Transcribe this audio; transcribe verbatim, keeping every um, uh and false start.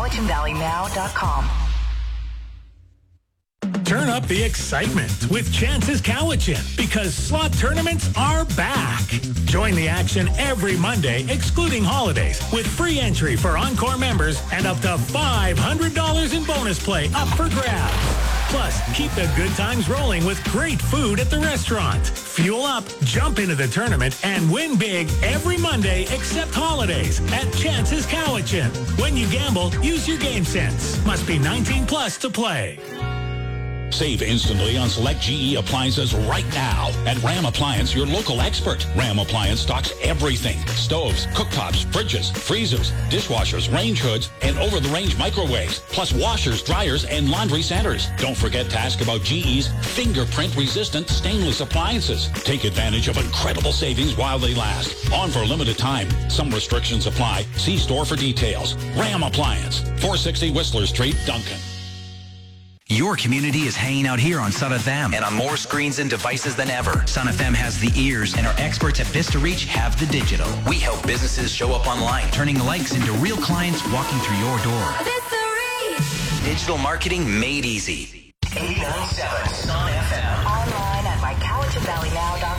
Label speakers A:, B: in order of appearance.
A: Cowichan Valley Now dot com.
B: Turn up the excitement with Chances Cowichan because slot tournaments are back. Join the action every Monday, excluding holidays, with free entry for Encore members and up to five hundred dollars in bonus play up for grabs. Plus, keep the good times rolling with great food at the restaurant. Fuel up, jump into the tournament, and win big every Monday except holidays at Chances Cowichan. When you gamble, use your game sense. Must be nineteen plus to play.
C: Save instantly on select G E appliances right now at Ram Appliance, your local expert. Ram Appliance stocks everything. Stoves, cooktops, fridges, freezers, dishwashers, range hoods, and over-the-range microwaves, plus washers, dryers, and laundry centers. Don't forget to ask about G E's fingerprint-resistant stainless appliances. Take advantage of incredible savings while they last. On for a limited time. Some restrictions apply. See store for details. Ram Appliance, four sixty Whistler Street, Duncan.
D: Your community is hanging out here on Sun F M and on more screens and devices than ever. Sun F M has the ears and our experts at Vista Reach have the digital. We help businesses show up online, turning likes into real clients walking through your door. Vista Reach. Digital marketing made easy.
A: eighty-nine point seven Sun F M. Online at my Cowichan Valley Now dot com.